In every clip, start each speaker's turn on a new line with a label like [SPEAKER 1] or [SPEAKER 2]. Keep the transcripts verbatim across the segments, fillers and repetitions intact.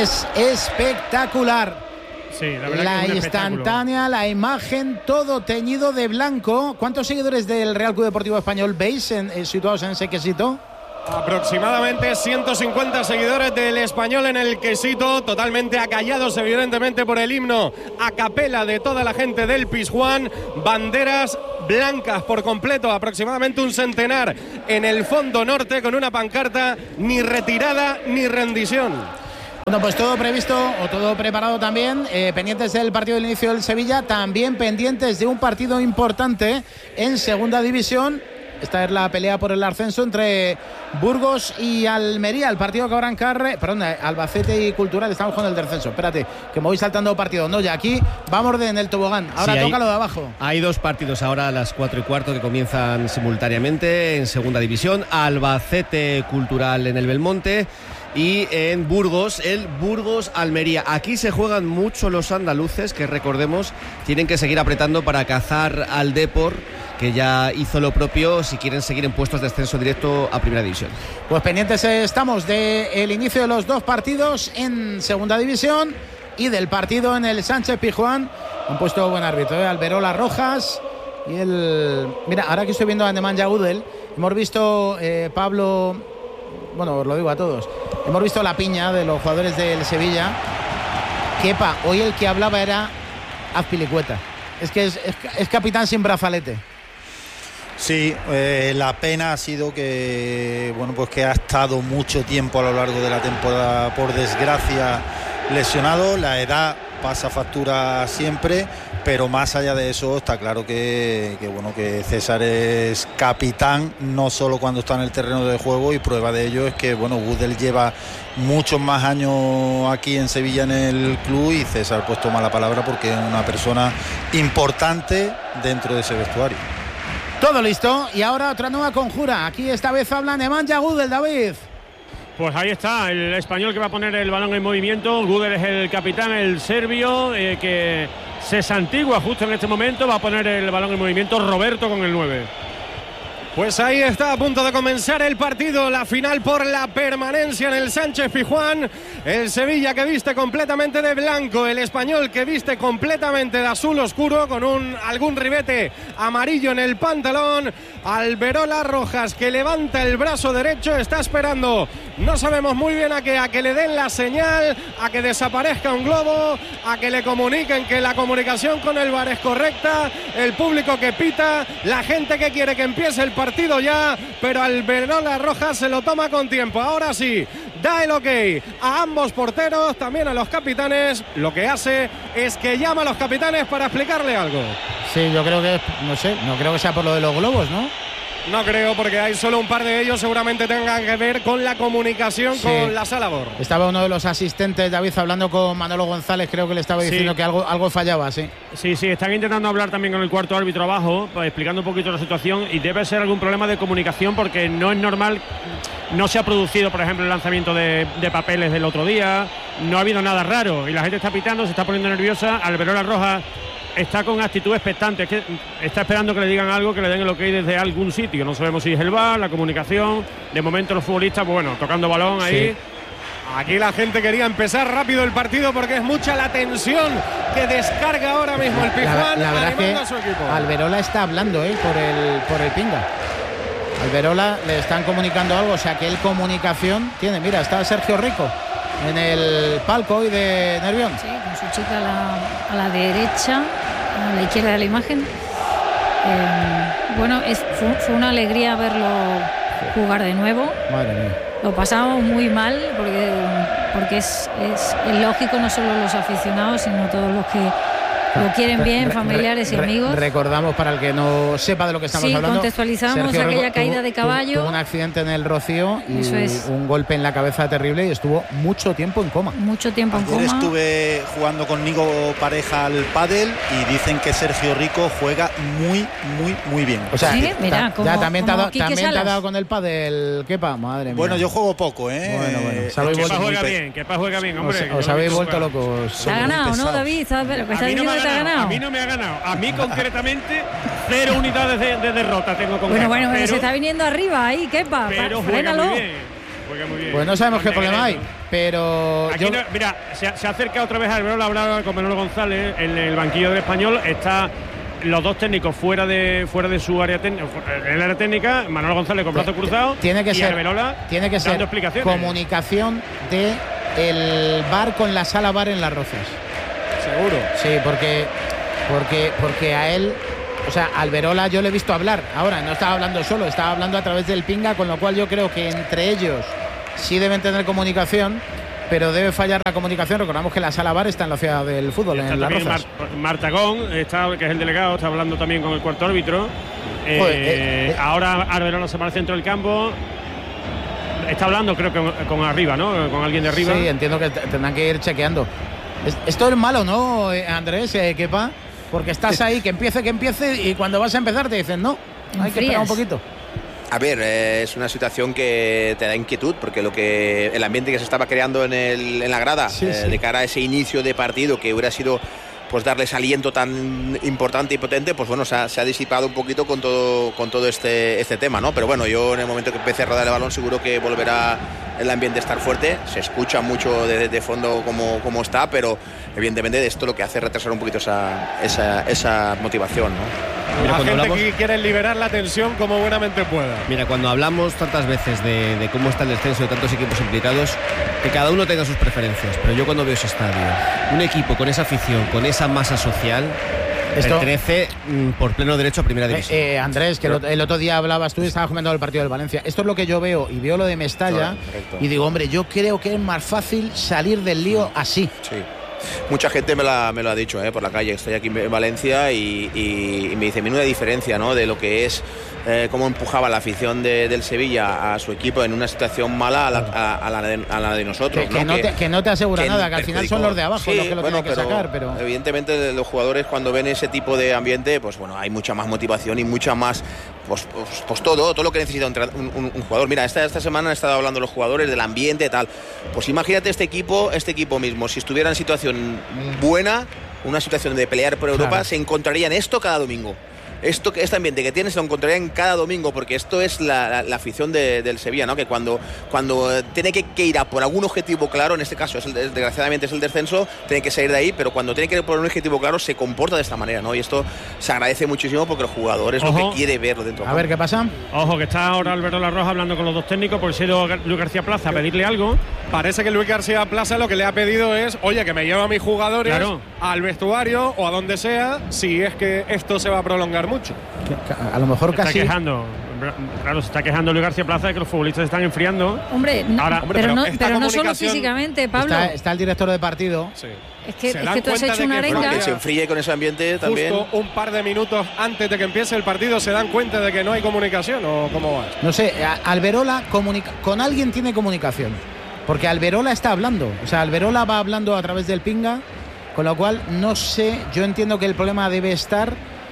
[SPEAKER 1] Es espectacular.
[SPEAKER 2] Sí, la verdad
[SPEAKER 1] la
[SPEAKER 2] que es un
[SPEAKER 1] instantánea, la imagen, todo teñido de blanco. ¿Cuántos seguidores del Real Club Deportivo Español veis en, eh, situados en ese quesito?
[SPEAKER 3] Aproximadamente ciento cincuenta seguidores del Español en el quesito, totalmente acallados evidentemente por el himno a capela de toda la gente del Pizjuán. Banderas blancas por completo, aproximadamente un centenar en el fondo norte, con una pancarta: ni retirada ni rendición.
[SPEAKER 1] Bueno, pues todo previsto o todo preparado también, eh, pendientes del partido del inicio del Sevilla, también pendientes de un partido importante en segunda división. Esta es la pelea por el ascenso entre Burgos y Almería, el partido que arrancar, perdón, Albacete y Cultural. Estamos con el descenso. Espérate, que me voy saltando partidos. No, ya aquí vamos en el tobogán. Ahora sí, toca hay, lo de abajo.
[SPEAKER 4] Hay dos partidos ahora a las cuatro y cuarto que comienzan simultáneamente en segunda división. Albacete Cultural en el Belmonte. Y en Burgos, el Burgos-Almería. Aquí se juegan mucho los andaluces, que recordemos, tienen que seguir apretando para cazar al Depor, que ya hizo lo propio, si quieren seguir en puestos de ascenso directo a Primera División.
[SPEAKER 1] Pues pendientes estamos del inicio de los dos partidos en Segunda División y del partido en el Sánchez Pizjuán. Han puesto buen árbitro, ¿eh? Alberola Rojas y el... Mira, ahora que estoy viendo a Nemanja Gudel, hemos visto eh, Pablo... Bueno, os lo digo a todos. Hemos visto la piña de los jugadores del Sevilla. Kepa, hoy el que hablaba era Azpilicueta. Es que es, es, es capitán sin brazalete.
[SPEAKER 5] Sí, eh, la pena ha sido que, bueno, pues que ha estado mucho tiempo a lo largo de la temporada, por desgracia, lesionado. La edad pasa factura siempre, pero más allá de eso está claro que, que bueno, que César es capitán, no solo cuando está en el terreno de juego, y prueba de ello es que, bueno, Gudel lleva muchos más años aquí en Sevilla en el club, y César pues toma la palabra porque es una persona importante dentro de ese vestuario.
[SPEAKER 1] Todo listo, y ahora otra nueva conjura. Aquí esta vez habla Nemanja Gudel, David.
[SPEAKER 2] Pues ahí está, el español que va a poner el balón en movimiento. Gudel es el capitán, el serbio, eh, que se santigua justo en este momento. Va a poner el balón en movimiento Roberto con el nueve.
[SPEAKER 3] Pues ahí está, a punto de comenzar el partido, la final por la permanencia en el Sánchez Pizjuán. El Sevilla que viste completamente de blanco, el Español que viste completamente de azul oscuro, con un algún ribete amarillo en el pantalón. Alberola Rojas, que levanta el brazo derecho, está esperando, no sabemos muy bien a qué, a que le den la señal, a que desaparezca un globo, a que le comuniquen que la comunicación con el V A R es correcta, el público que pita, la gente que quiere que empiece el partido partido ya, pero Alberola Rojas se lo toma con tiempo. Ahora sí, da el ok a ambos porteros, también a los capitanes. Lo que hace es que llama a los capitanes para explicarle algo.
[SPEAKER 1] Sí, yo creo que, no sé, no creo que sea por lo de los globos, ¿no?
[SPEAKER 3] No creo, porque hay solo un par de ellos, seguramente tengan que ver con la comunicación, sí, con la sala B O R.
[SPEAKER 1] Estaba uno de los asistentes, David, hablando con Manolo González, creo que le estaba diciendo sí. que algo, algo fallaba, sí.
[SPEAKER 2] Sí, sí, están intentando hablar también con el cuarto árbitro abajo, pues, explicando un poquito la situación, y debe ser algún problema de comunicación, porque no es normal, no se ha producido, por ejemplo, el lanzamiento de, de papeles del otro día, no ha habido nada raro, y la gente está pitando, se está poniendo nerviosa. Alberola Rojas está con actitud expectante, es que está esperando que le digan algo, que le den el ok desde algún sitio. No sabemos si es el V A R, la comunicación. De momento los futbolistas, pues bueno, tocando balón ahí.
[SPEAKER 3] Sí. Aquí la gente quería empezar rápido el partido porque es mucha la tensión que descarga ahora mismo el Pizjuán.
[SPEAKER 1] La, la verdad que
[SPEAKER 3] a su equipo.
[SPEAKER 1] Alberola está hablando ¿eh? por el por el pinga. Alberola le están comunicando algo, o sea que él comunicación tiene. Mira, está Sergio Rico en el palco hoy de Nervión.
[SPEAKER 6] Sí, con su chica a la, a la derecha, a la izquierda de la imagen. Eh, bueno, es, fue, fue una alegría verlo jugar de nuevo.
[SPEAKER 1] Madre mía.
[SPEAKER 6] Lo pasamos muy mal porque, porque es, es, es lógico, no solo los aficionados, sino todos los que lo quieren bien, familiares y amigos.
[SPEAKER 1] Recordamos, para el que no sepa de lo que estamos
[SPEAKER 6] sí,
[SPEAKER 1] hablando,
[SPEAKER 6] contextualizamos
[SPEAKER 1] Sergio
[SPEAKER 6] aquella
[SPEAKER 1] tuvo,
[SPEAKER 6] caída de caballo.
[SPEAKER 1] Tuvo un accidente en el Rocío y
[SPEAKER 6] es.
[SPEAKER 1] un golpe en la cabeza terrible, y estuvo mucho tiempo en coma.
[SPEAKER 6] Mucho tiempo en
[SPEAKER 5] Ayer
[SPEAKER 6] coma.
[SPEAKER 5] Estuve jugando con Nico Pareja al pádel y dicen que Sergio Rico juega muy, muy, muy bien.
[SPEAKER 1] O sea,
[SPEAKER 6] sí, mira,
[SPEAKER 1] ta,
[SPEAKER 6] como,
[SPEAKER 1] ya también, te ha, dado, también te ha dado con el pádel, Kepa, madre mía.
[SPEAKER 5] Bueno, yo juego poco, ¿eh?
[SPEAKER 1] Bueno, bueno.
[SPEAKER 5] Eh,
[SPEAKER 2] Kepa juega bien, Kepa juega bien, hombre.
[SPEAKER 1] Os, os habéis vuelto locos.
[SPEAKER 6] Te ha ganado, ¿no, David? ¿Sabes lo que está diciendo?
[SPEAKER 2] No
[SPEAKER 6] te ha ganado.
[SPEAKER 2] A mí no me ha ganado. A mí concretamente cero unidades de, de derrota tengo con
[SPEAKER 6] Bueno,
[SPEAKER 2] Kepa,
[SPEAKER 6] bueno, pero
[SPEAKER 2] pero
[SPEAKER 6] se está viniendo arriba ahí, Kepa.
[SPEAKER 2] Pero
[SPEAKER 6] Frénalo.
[SPEAKER 2] juega muy bien. juega muy bien.
[SPEAKER 1] Pues no sabemos
[SPEAKER 2] Con
[SPEAKER 1] qué problema hay,
[SPEAKER 2] Negredo.
[SPEAKER 1] pero
[SPEAKER 2] Aquí
[SPEAKER 1] yo-
[SPEAKER 2] no- mira, se, ha- se acerca otra vez Alberola a hablar con Manolo González en el banquillo del Español. Está los dos técnicos fuera de fuera de su área técnica, en el área técnica. Manolo González con brazos cruzados.
[SPEAKER 1] tiene que
[SPEAKER 2] y
[SPEAKER 1] ser
[SPEAKER 2] Alberola
[SPEAKER 1] tiene que
[SPEAKER 2] dando
[SPEAKER 1] ser
[SPEAKER 2] explicaciones.
[SPEAKER 1] comunicación de el bar con la sala bar en Las Rozas.
[SPEAKER 3] Seguro.
[SPEAKER 1] Sí, porque porque porque a él, o sea, Alberola yo le he visto hablar. Ahora no estaba hablando solo, estaba hablando a través del pinga, con lo cual yo creo que entre ellos sí deben tener comunicación, pero debe fallar la comunicación. Recordamos que la sala bar está en la ciudad del fútbol,
[SPEAKER 2] Está
[SPEAKER 1] en Las
[SPEAKER 2] también
[SPEAKER 1] Rozas.
[SPEAKER 2] Mar- Martagón, está, que es el delegado, está hablando también con el cuarto árbitro. Eh,
[SPEAKER 1] Joder, eh, eh.
[SPEAKER 2] Ahora Alberola se para el centro del campo. Está hablando, creo que con, con arriba, ¿no? Con alguien de arriba.
[SPEAKER 1] Sí, entiendo que t- tendrán que ir chequeando. Es- Esto es malo, ¿no, eh, Andrés, eh, Kepa? Porque estás ahí, que empiece, que empiece, y cuando vas a empezar te dicen, no, hay que esperar un
[SPEAKER 6] Enfrías.
[SPEAKER 1] poquito.
[SPEAKER 7] A ver, eh, es una situación que te da inquietud, porque lo que el ambiente que se estaba creando en, el, en la grada
[SPEAKER 1] Sí,
[SPEAKER 7] eh,
[SPEAKER 1] sí.
[SPEAKER 7] de cara a ese inicio de partido que hubiera sido pues darles aliento tan importante y potente, pues bueno, se ha, se ha disipado un poquito con todo con todo este este tema, ¿no? Pero bueno, yo en el momento que empiece a rodar el balón seguro que volverá el ambiente a estar fuerte. Se escucha mucho de, de fondo como, como está, pero evidentemente de esto lo que hace es retrasar un poquito esa, esa, esa motivación, ¿no?
[SPEAKER 4] Mira,
[SPEAKER 3] La
[SPEAKER 4] cuando
[SPEAKER 3] gente
[SPEAKER 4] hablamos-
[SPEAKER 3] que quiere liberar la tensión como buenamente pueda.
[SPEAKER 4] Mira, cuando hablamos tantas veces de, de cómo está el descenso de tantos equipos implicados, que cada uno tenga sus preferencias, pero yo cuando veo ese estadio, un equipo con esa afición, con esa masa social,
[SPEAKER 1] Esto-
[SPEAKER 4] pertenece mm, por pleno derecho a Primera
[SPEAKER 1] Eh,
[SPEAKER 4] División.
[SPEAKER 1] eh, Andrés, que el, ot- el otro día hablabas tú y estabas comentando el partido del Valencia. Esto es lo que yo veo, y veo lo de Mestalla,
[SPEAKER 7] Correcto.
[SPEAKER 1] y digo, hombre, yo creo que es más fácil salir del lío así.
[SPEAKER 7] Sí. Mucha gente me, la, me lo ha dicho, ¿eh? Por la calle. Estoy aquí en Valencia y, y- y me dice, menuda diferencia, ¿no? De lo que es eh, cómo empujaba la afición de- del Sevilla a su equipo en una situación mala a la, a- a la de, a la de nosotros.
[SPEAKER 1] Que, que
[SPEAKER 7] ¿no?
[SPEAKER 1] no te, que no te asegura
[SPEAKER 7] que
[SPEAKER 1] nada, que al final
[SPEAKER 7] perjudicó.
[SPEAKER 1] son los de abajo
[SPEAKER 7] Sí,
[SPEAKER 1] los que lo
[SPEAKER 7] bueno,
[SPEAKER 1] tienen que sacar, pero...
[SPEAKER 7] evidentemente los jugadores cuando ven ese tipo de ambiente, pues bueno, hay mucha más motivación y mucha más, pues, pues, pues todo, todo lo que necesita un, tra- un- un- un jugador. Mira, esta, esta semana han estado hablando los jugadores del ambiente y tal. Pues imagínate este equipo, este equipo mismo, si estuviera en situación buena, una situación de pelear por Europa,
[SPEAKER 1] Claro.
[SPEAKER 7] se encontrarían esto cada domingo. Esto, este ambiente que tiene se lo encontrarían cada domingo, porque esto es la, la- la afición de- del Sevilla, ¿no? Que cuando, cuando eh, tiene que, que ir a por algún objetivo claro, en este caso es el, es- desgraciadamente es el descenso, tiene que salir de ahí, pero cuando tiene que ir por un objetivo claro se comporta de esta manera, ¿no? Y esto se agradece muchísimo porque el jugador es lo
[SPEAKER 2] Ojo.
[SPEAKER 7] que quiere verlo dentro.
[SPEAKER 1] A ver qué pasa.
[SPEAKER 2] Ojo, que está ahora Alberto La Roja hablando con los dos técnicos, por si ha ido Luis García Plaza a pedirle algo.
[SPEAKER 3] Parece que Luis García Plaza lo que le ha pedido es, oye, que me lleve a mis jugadores
[SPEAKER 2] Claro.
[SPEAKER 3] al vestuario o a donde sea, si es que esto se va a prolongar mucho.
[SPEAKER 1] Que- que A lo mejor
[SPEAKER 2] Se está
[SPEAKER 1] casi...
[SPEAKER 2] quejando. Claro, se está quejando Luis García Plaza de que los futbolistas se están enfriando.
[SPEAKER 6] Hombre, no,
[SPEAKER 2] Ahora-
[SPEAKER 3] Hombre,
[SPEAKER 6] pero,
[SPEAKER 3] pero
[SPEAKER 6] no,
[SPEAKER 3] esta
[SPEAKER 6] pero no solo
[SPEAKER 3] comunicación-
[SPEAKER 6] físicamente, Pablo.
[SPEAKER 1] Está, está el director de partido.
[SPEAKER 3] Sí.
[SPEAKER 6] Es que,
[SPEAKER 3] Se
[SPEAKER 6] es
[SPEAKER 3] dan
[SPEAKER 6] que tú has
[SPEAKER 3] cuenta
[SPEAKER 6] hecho
[SPEAKER 3] de
[SPEAKER 6] una
[SPEAKER 3] que
[SPEAKER 6] arenga.
[SPEAKER 3] Frank
[SPEAKER 7] Que se enfríe con ese ambiente también.
[SPEAKER 3] Justo un par de minutos antes de que empiece el partido se dan cuenta de que no hay comunicación, ¿o cómo va?
[SPEAKER 1] No sé, a- Alberola comunica- con alguien tiene comunicación. Porque Alberola está hablando. O sea, Alberola va hablando a través del pinga. Con lo cual, no sé, yo entiendo que el problema debe estar,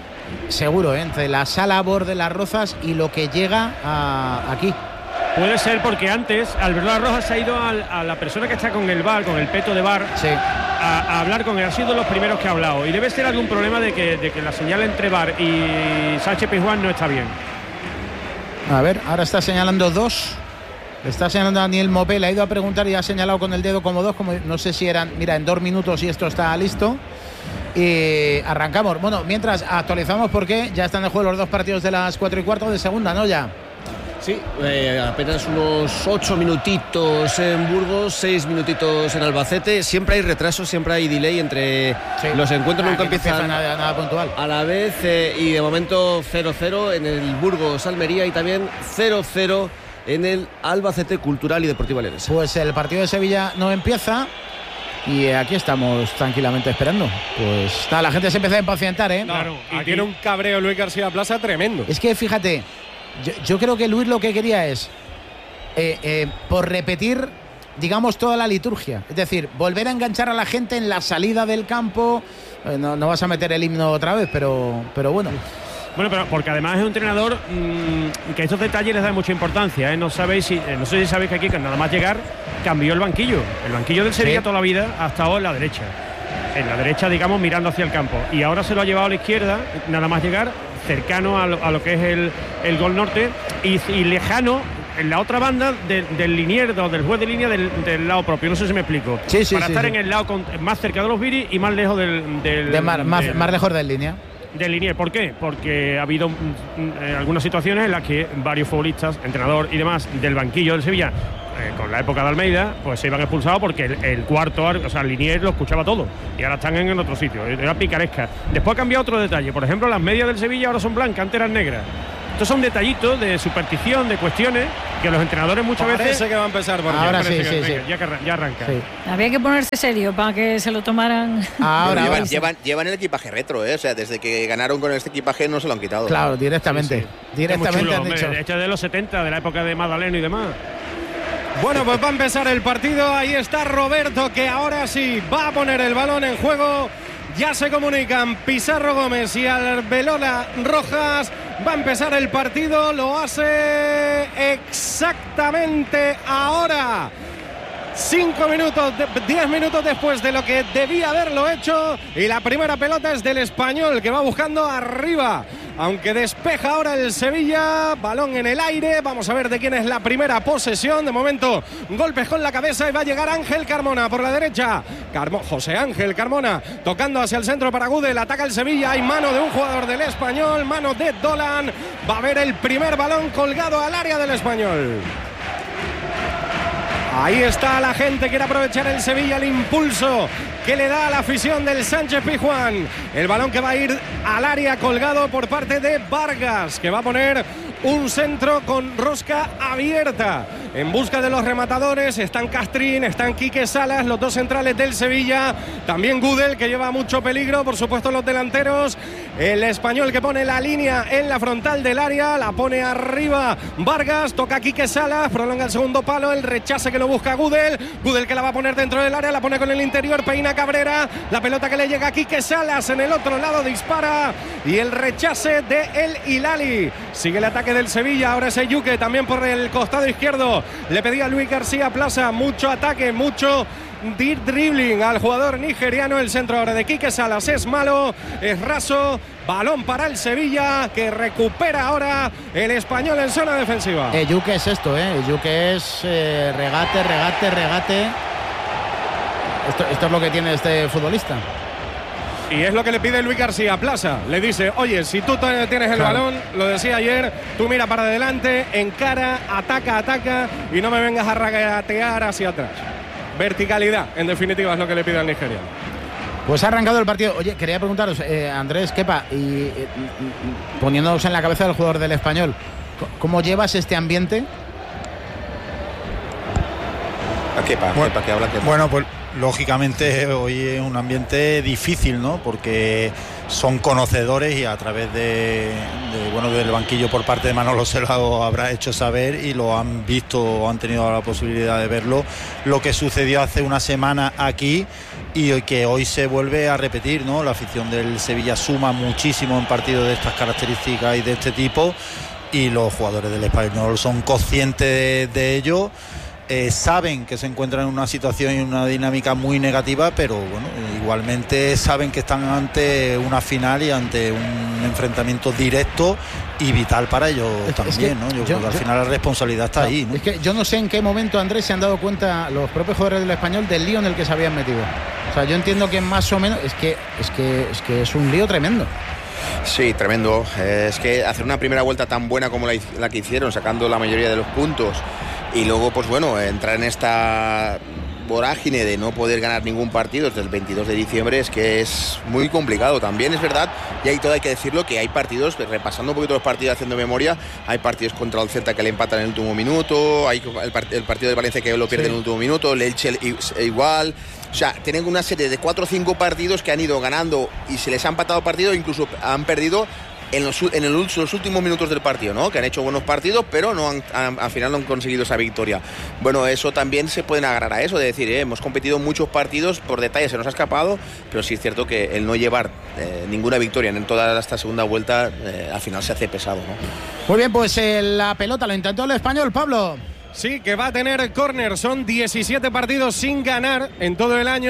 [SPEAKER 1] seguro, ¿eh? entre la sala Bor de Las Rozas y lo que llega a, aquí.
[SPEAKER 2] Puede ser porque antes Alberto La Roja se ha ido al- a la persona que está con el bar, con el peto de bar,
[SPEAKER 1] Sí.
[SPEAKER 2] a, a hablar con él. Ha sido de los primeros que ha hablado. Y debe ser algún problema de que, de que la señal entre bar y Sánchez Pizjuán no está bien.
[SPEAKER 1] A ver, ahora está señalando dos. Está señalando a Daniel Mopé, le ha ido a preguntar y ha señalado con el dedo como dos, como no sé si eran, mira, en dos minutos y esto está listo. Y arrancamos. Bueno, mientras actualizamos porque ya están en juego los dos partidos de las cuatro y cuarto de segunda, ¿no? Ya.
[SPEAKER 4] Sí, eh, apenas unos ocho minutitos en Burgos, seis minutitos en Albacete. Siempre hay retraso, siempre hay delay entre
[SPEAKER 1] Sí.
[SPEAKER 4] los encuentros,
[SPEAKER 1] Ah,
[SPEAKER 4] nunca
[SPEAKER 1] que no empieza
[SPEAKER 4] empiezan
[SPEAKER 1] nada, nada puntual.
[SPEAKER 4] a la vez. eh, y de momento cero cero en el Burgos Almería y también cero cero en el Albacete Cultural y Deportivo Leonesa.
[SPEAKER 1] Pues el partido de Sevilla no empieza y eh, aquí estamos tranquilamente esperando. Pues nada, la gente se empieza a impacientar, ¿eh?
[SPEAKER 2] Claro,
[SPEAKER 3] Y
[SPEAKER 2] aquí-
[SPEAKER 3] tiene un cabreo Luis García Plaza tremendo.
[SPEAKER 1] Es que fíjate, yo, yo creo que Luis lo que quería es, eh, eh, por repetir, digamos, toda la liturgia. Es decir, volver a enganchar a la gente en la salida del campo. Eh, no, no vas a meter el himno otra vez, pero, pero bueno.
[SPEAKER 2] Bueno, pero porque además es un entrenador mmm, que a estos detalles les da mucha importancia, ¿eh? No sabéis si, eh, no sé si sabéis que aquí, que nada más llegar, cambió el banquillo. El banquillo del Sevilla
[SPEAKER 1] Sí.
[SPEAKER 2] toda la vida ha estado en la derecha. En la derecha, digamos, mirando hacia el campo. Y ahora se lo ha llevado a la izquierda, nada más llegar, cercano a lo, a lo que es el, el gol norte, y, y lejano, en la otra banda de, del linier o del juez de línea del, del lado propio. No sé si me explico.
[SPEAKER 1] Sí, sí,
[SPEAKER 2] Para
[SPEAKER 1] sí,
[SPEAKER 2] estar
[SPEAKER 1] sí.
[SPEAKER 2] en el lado con, más cerca de los viris y más lejos del. del
[SPEAKER 1] De mar, más,
[SPEAKER 2] del,
[SPEAKER 1] más lejos del línea.
[SPEAKER 2] Del linier. ¿Por qué? Porque ha habido mm, eh, algunas situaciones en las que varios futbolistas, entrenador y demás del banquillo del Sevilla, eh, con la época de Almeida, pues se iban expulsados porque el, el cuarto, o sea, el linier lo escuchaba todo y ahora están en, en otro sitio. Era picaresca. Después ha cambiado otro detalle. Por ejemplo, las medias del Sevilla ahora son blancas, antes eran negras. Estos son detallitos de superstición, de cuestiones que los entrenadores muchas
[SPEAKER 3] Parece
[SPEAKER 2] veces.
[SPEAKER 3] que va a empezar por
[SPEAKER 1] Ahora
[SPEAKER 3] aquí.
[SPEAKER 1] sí,
[SPEAKER 2] Parece
[SPEAKER 1] sí,
[SPEAKER 2] que-
[SPEAKER 1] sí.
[SPEAKER 2] venga, Ya, que arran- ya arranca.
[SPEAKER 1] Sí.
[SPEAKER 6] Había que ponerse serio para que se lo tomaran.
[SPEAKER 1] Ahora,
[SPEAKER 7] llevan,
[SPEAKER 1] ahora.
[SPEAKER 7] llevan, llevan el equipaje retro, ¿eh? O sea, desde que ganaron con este equipaje no se lo han quitado.
[SPEAKER 1] Claro, directamente.
[SPEAKER 2] Sí, sí.
[SPEAKER 1] Directamente
[SPEAKER 2] Muy chulo,
[SPEAKER 1] han
[SPEAKER 2] hombre.
[SPEAKER 1] dicho.
[SPEAKER 2] Este es de los setenta, de la época de Madaleno y demás.
[SPEAKER 3] Bueno, pues va a empezar el partido. Ahí está Roberto, que ahora sí va a poner el balón en juego. Ya se comunican Pizarro Gómez y Arbelola Rojas. Va a empezar el partido. Lo hace exactamente ahora. Cinco minutos, de- diez minutos después de lo que debía haberlo hecho. Y la primera pelota es del Español, que va buscando arriba. Aunque despeja ahora el Sevilla. Balón en el aire. Vamos a ver de quién es la primera posesión. De momento, golpes con la cabeza y va a llegar Ángel Carmona por la derecha. Carmo- José Ángel Carmona tocando hacia el centro para Gudel. Ataca el Sevilla. Hay mano de un jugador del Español. Mano de Dolan. Va a haber el primer balón colgado al área del Español. Ahí está la gente, quiere aprovechar el Sevilla, el impulso que le da a la afición del Sánchez Pizjuán. El balón que va a ir al área colgado por parte de Vargas, que va a poner un centro con rosca abierta. En busca de los rematadores están Castrín, están Quique Salas, los dos centrales del Sevilla. También Gudel, que lleva mucho peligro, por supuesto los delanteros. El Español que pone la línea en la frontal del área, la pone arriba Vargas, toca Quique Salas, prolonga el segundo palo, el rechace que lo busca Gudel. Gudel que la va a poner dentro del área, la pone con el interior, peina Cabrera, la pelota que le llega a Quique Salas en el otro lado, dispara y el rechace de El Hilali. Sigue el ataque del Sevilla, ahora es Eyuke también por el costado izquierdo. Le pedía a Luis García Plaza mucho ataque, mucho dribbling al jugador nigeriano. El centro ahora de Quique Salas es malo, es raso. Balón para el Sevilla, que recupera ahora el Español en zona defensiva.
[SPEAKER 1] Eh, Yuque es esto, ¿eh? Yuque es eh, regate, regate, regate. Esto, esto es lo que tiene este futbolista.
[SPEAKER 3] Y es lo que le pide Luis García Plaza. Le dice, oye, si tú tienes el
[SPEAKER 1] Claro.
[SPEAKER 3] balón, lo decía ayer, tú mira para adelante, encara, ataca, ataca y no me vengas a regatear hacia atrás. Verticalidad, en definitiva, es lo que le pide al nigeriano.
[SPEAKER 1] Pues ha arrancado el partido. Oye, quería preguntaros, eh, Andrés Kepa, y eh, poniéndonos en la cabeza del jugador del Español, ¿cómo llevas este ambiente?
[SPEAKER 7] ¿A qué pa?
[SPEAKER 5] Bueno,
[SPEAKER 7] ¿Para qué habla? ¿Qué pa?
[SPEAKER 5] Bueno, pues lógicamente hoy es un ambiente difícil, ¿no? Porque son conocedores y a través de, de, bueno, del banquillo por parte de Manolo se lo habrá hecho saber y lo han visto o han tenido la posibilidad de verlo, lo que sucedió hace una semana aquí y que hoy se vuelve a repetir, ¿no? La afición del Sevilla suma muchísimo en partidos de estas características y de este tipo y los jugadores del Español son conscientes de, de ello. Eh, saben que se encuentran en una situación y una dinámica muy negativa, pero bueno, igualmente saben que están ante una final y ante un enfrentamiento directo y vital para ellos
[SPEAKER 1] Es que- es
[SPEAKER 5] también,
[SPEAKER 1] que
[SPEAKER 5] ¿no? Yo,
[SPEAKER 1] yo-
[SPEAKER 5] creo que al
[SPEAKER 1] yo-
[SPEAKER 5] final la responsabilidad está ahí, ¿no?
[SPEAKER 1] Es que yo no sé en qué momento, Andrés, se han dado cuenta los propios jugadores del Español del lío en el que se habían metido. O sea, yo entiendo que más o menos es que es que es que es un lío tremendo.
[SPEAKER 7] Sí, tremendo. Eh, es que hacer una primera vuelta tan buena como la, la que hicieron, sacando la mayoría de los puntos, y luego, pues bueno, entrar en esta vorágine de no poder ganar ningún partido desde el veintidós de diciembre es que es muy complicado. También es verdad, y ahí todo hay que decirlo, que hay partidos, repasando un poquito los partidos, haciendo memoria, hay partidos contra el Celta que le empatan en el último minuto, hay el, part el partido de Valencia que lo pierde sí. en el último minuto, el Elche igual. O sea, tienen una serie de cuatro o cinco partidos que han ido ganando y se les ha empatado partido, incluso han perdido en los, en el, los últimos minutos del partido, ¿no? Que han hecho buenos partidos, pero no han, han, al final no han conseguido esa victoria. Bueno, eso también se pueden agarrar a eso, de decir, eh, hemos competido muchos partidos, por detalle se nos ha escapado, pero sí es cierto que el no llevar eh, ninguna victoria en toda esta segunda vuelta, eh, al final se hace pesado, ¿no?
[SPEAKER 1] Muy bien, pues eh, la pelota lo intentó el Español, Pablo.
[SPEAKER 3] Sí, que va a tener córner. Son diecisiete partidos sin ganar en todo el año.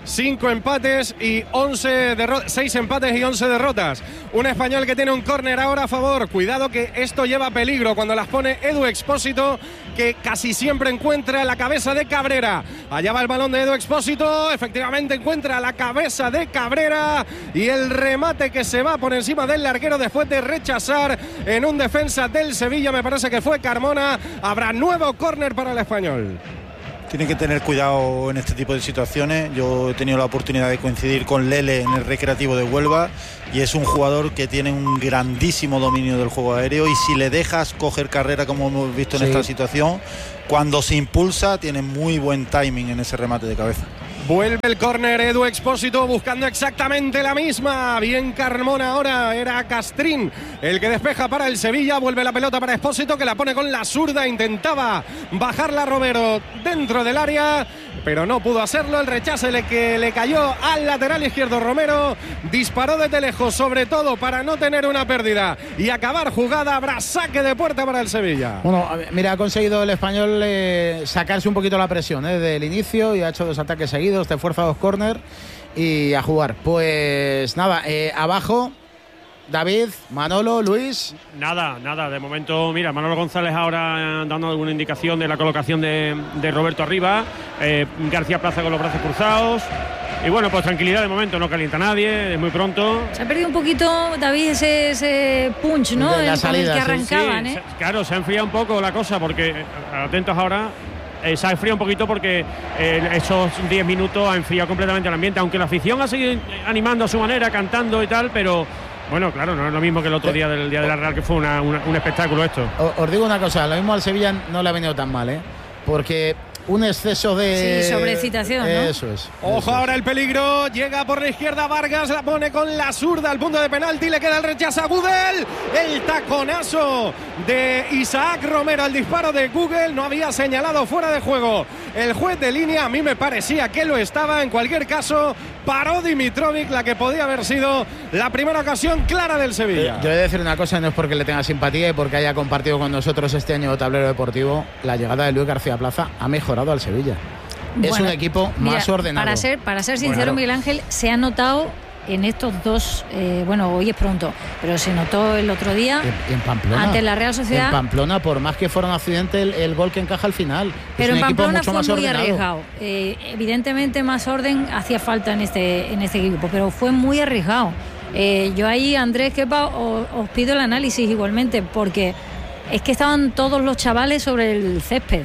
[SPEAKER 3] cinco empates y once derrotas, seis empates y once derrotas. Un español que tiene un córner ahora a favor. Cuidado que esto lleva peligro cuando las pone Edu Expósito, que casi siempre encuentra la cabeza de Cabrera. Allá va el balón de Edu Expósito, efectivamente encuentra la cabeza de Cabrera y el remate que se va por encima del larguero después de rechazar en un defensa del Sevilla, me parece que fue Carmona. Habrá nuevo córner para el español.
[SPEAKER 5] Tiene que tener cuidado en este tipo de situaciones. Yo he tenido la oportunidad de coincidir con Lele en el Recreativo de Huelva y es un jugador que tiene un grandísimo dominio del juego aéreo, y si le dejas coger carrera, como hemos visto en sí. esta situación, cuando se impulsa tiene muy buen timing en ese remate de cabeza.
[SPEAKER 3] Vuelve el córner Edu Expósito buscando exactamente la misma. Bien Carmona ahora, era Castrín el que despeja para el Sevilla. Vuelve la pelota para Expósito, que la pone con la zurda. Intentaba bajarla Romero dentro del área, pero no pudo hacerlo. El rechace le, que le cayó al lateral izquierdo. Romero disparó desde lejos, sobre todo para no tener una pérdida y acabar jugada. Habrá saque de puerta para el Sevilla.
[SPEAKER 1] Bueno, mira, ha conseguido el español eh, sacarse un poquito la presión eh, del inicio, y ha hecho dos ataques seguidos. Te fuerza dos córner y a jugar. Pues nada, eh, abajo David, Manolo, Luis.
[SPEAKER 2] Nada, nada, de momento, mira, Manolo González ahora dando alguna indicación de la colocación de, de Roberto arriba, eh, García Plaza con los brazos cruzados. Y bueno, pues tranquilidad de momento, no calienta nadie, es muy pronto.
[SPEAKER 6] Se ha perdido un poquito, David, ese, ese punch, ¿no?
[SPEAKER 1] De la
[SPEAKER 6] el,
[SPEAKER 1] salida,
[SPEAKER 6] con el que
[SPEAKER 1] sí,
[SPEAKER 6] arrancaban,
[SPEAKER 2] sí,
[SPEAKER 6] ¿eh?
[SPEAKER 2] Se, claro, se ha enfriado un poco la cosa, porque, atentos ahora, eh, se ha enfriado un poquito porque eh, esos diez minutos ha enfriado completamente el ambiente, aunque la afición ha seguido animando a su manera, cantando y tal, pero... Bueno, claro, no es lo mismo que el otro día del día de la Real, que fue una, una, un espectáculo esto.
[SPEAKER 1] Os, os digo una cosa, lo mismo al Sevilla no le ha venido tan mal, ¿eh? Porque un exceso de...
[SPEAKER 6] Sí, sobreexcitación, ¿no?
[SPEAKER 1] Eso es.
[SPEAKER 3] Ojo
[SPEAKER 1] eso
[SPEAKER 3] ahora
[SPEAKER 1] es.
[SPEAKER 3] el peligro, llega por la izquierda Vargas, la pone con la zurda al punto de penalti, le queda el rechazo a Gudel, el taconazo de Isaac Romero al disparo de Google, no había señalado fuera de juego el juez de línea, a mí me parecía que lo estaba, en cualquier caso paró Dimitrovic la que podía haber sido la primera ocasión clara del Sevilla.
[SPEAKER 1] Eh, yo he de decir una cosa, no es porque le tenga simpatía y porque haya compartido con nosotros este año Tablero Deportivo, la llegada de Luis García Plaza ha mejorado al Sevilla.
[SPEAKER 6] Bueno,
[SPEAKER 1] es un equipo
[SPEAKER 6] mira,
[SPEAKER 1] más ordenado.
[SPEAKER 6] Para ser, para ser sincero,
[SPEAKER 1] Bueno.
[SPEAKER 6] Miguel Ángel, se ha notado en estos dos, eh, bueno, hoy es pronto, pero se notó el otro día
[SPEAKER 1] en, en Pamplona,
[SPEAKER 6] ante la Real Sociedad.
[SPEAKER 1] En Pamplona, por más que fuera un accidente, el, el gol que encaja al final.
[SPEAKER 6] Pero
[SPEAKER 1] es
[SPEAKER 6] en
[SPEAKER 1] un
[SPEAKER 6] Pamplona
[SPEAKER 1] equipo mucho
[SPEAKER 6] fue
[SPEAKER 1] más
[SPEAKER 6] muy
[SPEAKER 1] ordenado.
[SPEAKER 6] arriesgado. Eh, evidentemente más orden hacía falta en este, en este equipo, pero fue muy arriesgado. Eh, yo ahí, Andrés Kepa, os, os pido el análisis igualmente, porque es que estaban todos los chavales sobre el césped.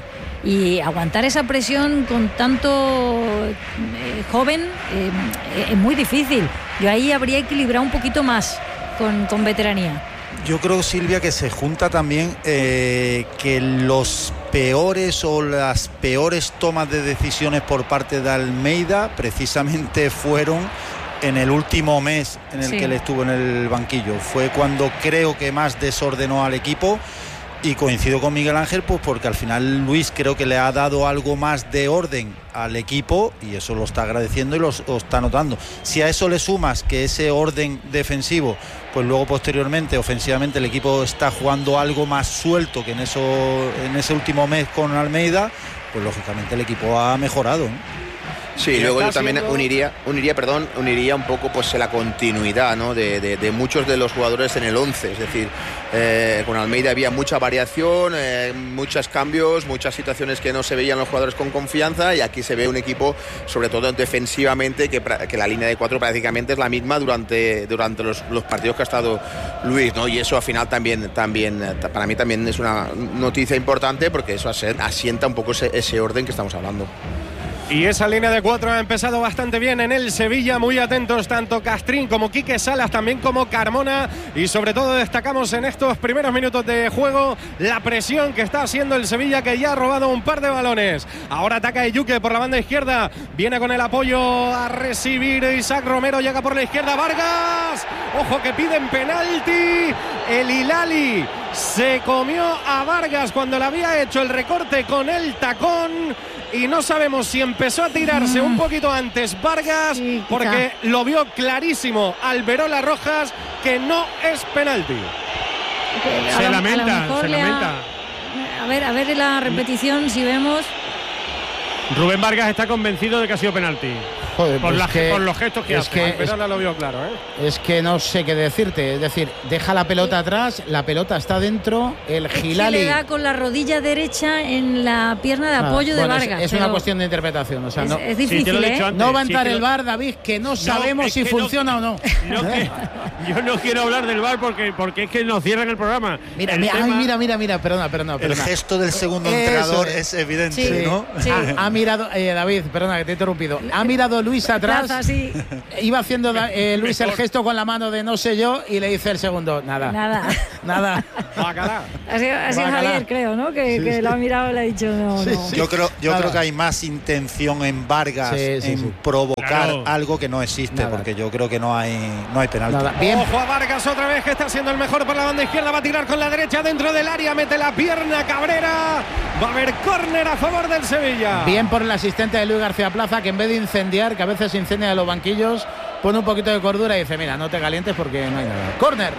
[SPEAKER 6] Y aguantar esa presión con tanto eh, joven eh, es muy difícil. Yo ahí habría equilibrado un poquito más con, con veteranía.
[SPEAKER 5] Yo creo, Silvia, que se junta también eh, que los peores o las peores tomas de decisiones por parte de Almeida precisamente fueron en el último mes en el sí. que él estuvo en el banquillo. Fue cuando creo que más desordenó al equipo. Y coincido con Miguel Ángel, pues porque al final Luis creo que le ha dado algo más de orden al equipo y eso lo está agradeciendo y lo, lo está notando. Si a eso le sumas que ese orden defensivo, pues luego posteriormente ofensivamente el equipo está jugando algo más suelto que en eso en ese último mes con Almeida, pues lógicamente el equipo ha mejorado, ¿no?
[SPEAKER 7] Sí, y luego yo también siendo... uniría, uniría, perdón, uniría un poco pues la continuidad, ¿no? de, de, de muchos de los jugadores en el once, es decir, eh, con Almeida había mucha variación, eh, muchos cambios, muchas situaciones que no se veían los jugadores con confianza, y aquí se ve un equipo, sobre todo defensivamente, que, que la línea de cuatro prácticamente es la misma durante, durante los, los partidos que ha estado Luis, ¿no? Y eso al final también, también para mí también es una noticia importante, porque eso asienta un poco ese, ese orden que estamos hablando.
[SPEAKER 3] Y esa línea de cuatro ha empezado bastante bien en el Sevilla, muy atentos tanto Castrín como Quique Salas, también como Carmona, y sobre todo destacamos en estos primeros minutos de juego la presión que está haciendo el Sevilla, que ya ha robado un par de balones. Ahora ataca Eyuque por la banda izquierda, viene con el apoyo a recibir Isaac Romero, llega por la izquierda Vargas, ojo que piden penalti, el Hilali se comió a Vargas cuando le había hecho el recorte con el tacón. Y no sabemos si empezó a tirarse un poquito antes Vargas, sí, porque lo vio clarísimo Alberola Rojas que no es penalti.
[SPEAKER 2] Se a lamenta,
[SPEAKER 6] a
[SPEAKER 2] se lamenta.
[SPEAKER 6] Ha, a ver, a ver la repetición si vemos.
[SPEAKER 2] Rubén Vargas está convencido de que ha sido penalti.
[SPEAKER 1] Joder,
[SPEAKER 2] por,
[SPEAKER 1] pues
[SPEAKER 2] la,
[SPEAKER 1] que,
[SPEAKER 2] por los gestos que
[SPEAKER 1] es
[SPEAKER 2] hace.
[SPEAKER 1] que
[SPEAKER 3] Alberola lo vio claro, ¿eh?
[SPEAKER 1] Es que no sé qué decirte. Es decir, deja la pelota atrás, la pelota está dentro, el
[SPEAKER 6] Es que
[SPEAKER 1] Gilali.
[SPEAKER 6] le da con la rodilla derecha en la pierna de
[SPEAKER 1] Ah,
[SPEAKER 6] apoyo
[SPEAKER 1] bueno,
[SPEAKER 6] de
[SPEAKER 1] es-
[SPEAKER 6] Vargas.
[SPEAKER 1] Es, una
[SPEAKER 6] pero
[SPEAKER 1] cuestión de interpretación. O sea,
[SPEAKER 6] es,
[SPEAKER 1] no,
[SPEAKER 6] es
[SPEAKER 2] Sí, te
[SPEAKER 6] difícil,
[SPEAKER 2] lo he
[SPEAKER 6] ¿eh?
[SPEAKER 2] dicho antes.
[SPEAKER 1] no va a
[SPEAKER 2] Sí,
[SPEAKER 1] entrar
[SPEAKER 2] que
[SPEAKER 1] el
[SPEAKER 2] lo-
[SPEAKER 1] V A R, David, que no sabemos
[SPEAKER 2] es
[SPEAKER 1] si
[SPEAKER 2] que no-
[SPEAKER 1] funciona o no.
[SPEAKER 2] No, que- yo no quiero hablar del V A R porque, porque es que nos cierran el programa.
[SPEAKER 1] Mira,
[SPEAKER 2] El
[SPEAKER 1] mira, ay,
[SPEAKER 2] tema-
[SPEAKER 1] mira, mira, mira, perdona, perdona,
[SPEAKER 5] El
[SPEAKER 1] perdona.
[SPEAKER 5] gesto del segundo
[SPEAKER 1] Eso
[SPEAKER 5] entrenador
[SPEAKER 1] es.
[SPEAKER 5] es evidente,
[SPEAKER 6] Sí.
[SPEAKER 5] ¿no?
[SPEAKER 6] Sí.
[SPEAKER 1] Ha, ha mirado, eh, David, perdona que te he interrumpido. Ha mirado Luis atrás.
[SPEAKER 6] Plaza, sí.
[SPEAKER 1] Iba haciendo da- eh, Luis el gesto con la mano de no sé yo y le dice el segundo, nada.
[SPEAKER 6] Nada.
[SPEAKER 1] Nada.
[SPEAKER 3] Bacalá.
[SPEAKER 6] Ha sido, ha sido
[SPEAKER 1] Bacalá.
[SPEAKER 6] Javier, creo, ¿no? Que, que lo ha mirado y le ha dicho no,
[SPEAKER 1] Sí,
[SPEAKER 6] no.
[SPEAKER 1] sí.
[SPEAKER 5] Yo creo, yo
[SPEAKER 1] Nada.
[SPEAKER 5] creo que hay más intención en Vargas
[SPEAKER 1] Sí, sí,
[SPEAKER 5] en
[SPEAKER 1] sí.
[SPEAKER 5] provocar
[SPEAKER 2] Claro.
[SPEAKER 5] algo que no existe,
[SPEAKER 1] Nada.
[SPEAKER 5] porque yo creo que no hay, no hay penalti.
[SPEAKER 1] Nada. Bien.
[SPEAKER 3] Ojo a Vargas otra vez, que está siendo el mejor por la banda izquierda. Va a tirar con la derecha dentro del área. Mete la pierna Cabrera. Va a haber córner a favor del Sevilla.
[SPEAKER 1] Bien por el asistente de Luis García Plaza, que en vez de incendiar, que a veces incendia los banquillos, pone un poquito de cordura y dice, mira, no te calientes porque no hay nada. Córner.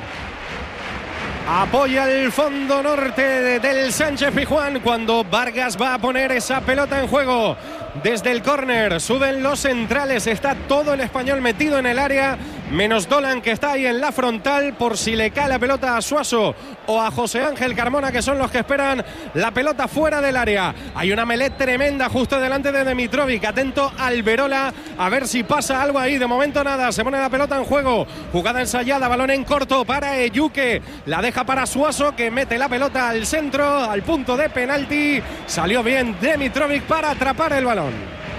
[SPEAKER 3] Apoya el fondo norte de- del Sánchez Pizjuán cuando Vargas va a poner esa pelota en juego. Desde el córner suben los centrales, está todo el Español metido en el área, menos Dolan, que está ahí en la frontal por si le cae la pelota a Suaso o a José Ángel Carmona, que son los que esperan la pelota fuera del área. Hay una melee tremenda justo delante de Dimitrovic, atento Alberola a ver si pasa algo ahí. De momento nada, se pone la pelota en juego, jugada ensayada, balón en corto para Eyuque, la deja para Suaso, que mete la pelota al centro, al punto de penalti. Salió bien Dimitrovic para atrapar el balón.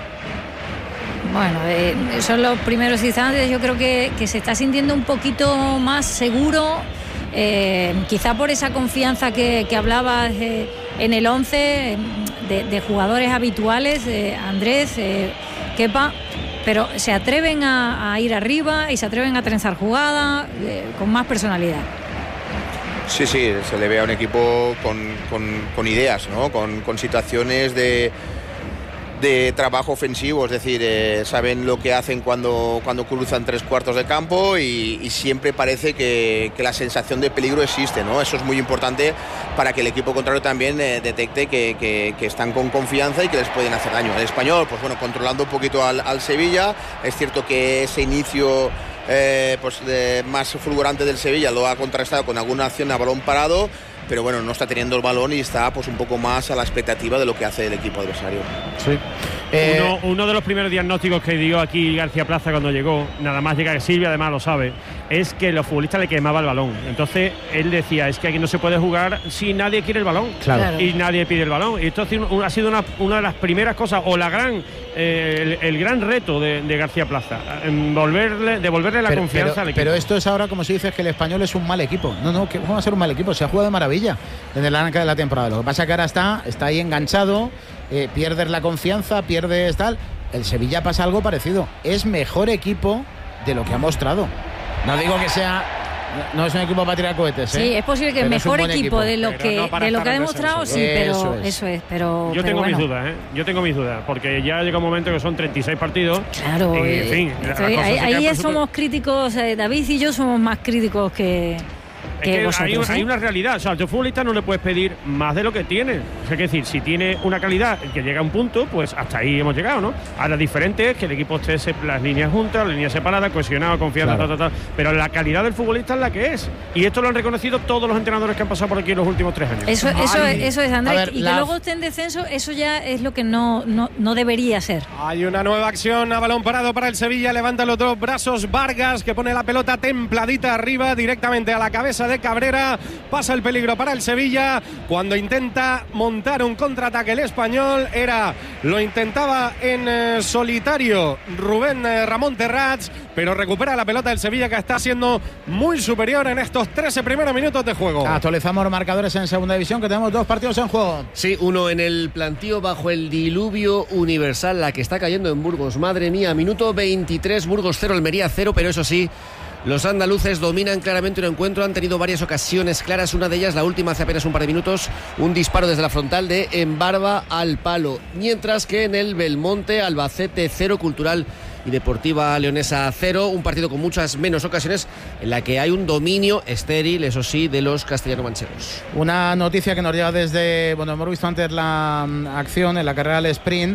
[SPEAKER 6] Bueno, eh, son los primeros instantes. Yo creo que, que se está sintiendo un poquito más seguro, eh, quizá por esa confianza que, que hablabas eh, en el once, eh, de, de jugadores habituales, eh, Andrés, eh, Kepa, pero se atreven a, a ir arriba y se atreven a trenzar jugada eh, con más personalidad.
[SPEAKER 7] Sí, sí, se le ve a un equipo con, con, con ideas, ¿no? Con, con situaciones de, de trabajo ofensivo, es decir, eh, saben lo que hacen cuando, cuando cruzan tres cuartos de campo y, y siempre parece que, que la sensación de peligro existe, ¿no? Eso es muy importante para que el equipo contrario también eh, detecte que, que, que están con confianza y que les pueden hacer daño. El Español, pues bueno, controlando un poquito al, al Sevilla. Es cierto que ese inicio Eh, pues de, más fulgurante del Sevilla lo ha contrastado con alguna acción a balón parado, pero bueno, no está teniendo el balón y está pues un poco más a la expectativa de lo que hace el equipo adversario.
[SPEAKER 1] Sí. Eh,
[SPEAKER 2] Uno, uno de los primeros diagnósticos que dio aquí García Plaza cuando llegó, nada más llega que Silvia además lo sabe, es que los futbolistas le quemaba el balón. Entonces él decía, es que aquí no se puede jugar si nadie quiere el balón.
[SPEAKER 1] Claro.
[SPEAKER 2] Y nadie pide el balón. Y esto ha sido, ha sido una, una de las primeras cosas, o la gran eh, el, el gran reto de, de García Plaza, en volverle, devolverle la
[SPEAKER 1] pero,
[SPEAKER 2] confianza
[SPEAKER 1] pero,
[SPEAKER 2] al equipo.
[SPEAKER 1] pero esto es ahora como si dices que el Español es un mal equipo. No, no, que va a ser un mal equipo. Se ha jugado de maravilla desde el arranque de la temporada. Lo que pasa es que ahora está, está ahí enganchado, eh, pierdes la confianza, pierdes tal. El Sevilla pasa algo parecido. Es mejor equipo de lo que ha mostrado. No digo que sea, no es un equipo para tirar cohetes, ¿eh?
[SPEAKER 6] Sí, es posible que el
[SPEAKER 1] Pero es un
[SPEAKER 6] mejor
[SPEAKER 1] buen
[SPEAKER 6] equipo,
[SPEAKER 1] equipo.
[SPEAKER 6] de lo
[SPEAKER 3] Pero
[SPEAKER 6] que
[SPEAKER 3] no para
[SPEAKER 6] de lo
[SPEAKER 3] estar
[SPEAKER 6] que ha
[SPEAKER 3] en
[SPEAKER 6] demostrado,
[SPEAKER 3] descenso.
[SPEAKER 6] sí, pero
[SPEAKER 1] Eso es.
[SPEAKER 6] eso es, pero
[SPEAKER 2] Yo
[SPEAKER 6] pero
[SPEAKER 2] tengo
[SPEAKER 6] bueno.
[SPEAKER 2] mis dudas, ¿eh? Yo tengo mis dudas, porque ya llega un momento que son treinta y seis partidos.
[SPEAKER 6] Claro,
[SPEAKER 2] y, en
[SPEAKER 6] eh,
[SPEAKER 2] fin, la
[SPEAKER 6] estoy-
[SPEAKER 2] cosa
[SPEAKER 6] ahí,
[SPEAKER 2] se queda
[SPEAKER 6] ahí
[SPEAKER 2] por su-
[SPEAKER 6] somos críticos, eh, David y yo somos más críticos que,
[SPEAKER 2] Es
[SPEAKER 6] que
[SPEAKER 2] que
[SPEAKER 6] vosotros.
[SPEAKER 2] hay,
[SPEAKER 6] ¿eh?
[SPEAKER 2] hay una realidad, o sea, a tu futbolista no le puedes pedir más de lo que tiene. O sea, que decir, si tiene una calidad que llega a un punto, pues hasta ahí hemos llegado, ¿no? Ahora diferente es que el equipo esté se- las líneas juntas, las líneas separadas, cohesionado, confianza,
[SPEAKER 1] Claro.
[SPEAKER 2] ta, ta, ta. Pero la calidad del futbolista es la que es. Y esto lo han reconocido todos los entrenadores que han pasado por aquí en los últimos tres años.
[SPEAKER 6] Eso, eso,
[SPEAKER 1] Ay.
[SPEAKER 6] es, eso es, Andrés.
[SPEAKER 1] A ver,
[SPEAKER 6] y
[SPEAKER 1] la-
[SPEAKER 6] que luego esté en descenso, eso ya es lo que no, no, no debería ser.
[SPEAKER 3] Hay una nueva acción a balón parado para el Sevilla. Levanta los dos brazos Vargas, que pone la pelota templadita arriba directamente a la cabeza de Cabrera. Pasa el peligro para el Sevilla cuando intenta montar un contraataque el Español. Era, lo intentaba en eh, solitario Rubén eh, Ramón Terrats, pero recupera la pelota el Sevilla, que está siendo muy superior en estos trece primeros minutos de juego.
[SPEAKER 1] Actualizamos los marcadores en segunda división, que tenemos dos partidos en juego.
[SPEAKER 4] Sí, uno en el plantío bajo el diluvio universal, la que está cayendo en Burgos. Madre mía, minuto veintitrés, Burgos cero, Almería cero, pero eso sí, los andaluces dominan claramente un encuentro, han tenido varias ocasiones claras, una de ellas, la última hace apenas un par de minutos, un disparo desde la frontal de Embarba al palo, mientras que en el Belmonte, Albacete cero, Cultural y Deportiva Leonesa cero, un partido con muchas menos ocasiones en la que hay un dominio estéril, eso sí, de los castellano-manchegos.
[SPEAKER 1] Una noticia que nos llega desde, bueno, hemos visto antes la mm, acción en la carrera del sprint,